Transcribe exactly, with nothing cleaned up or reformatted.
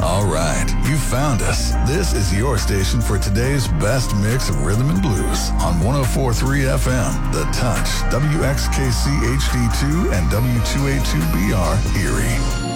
All right, you found us. This is your station for today's best mix of rhythm and blues on one oh four point three F M, The Touch, W X K C H D two, and W two eighty-two B R, Erie.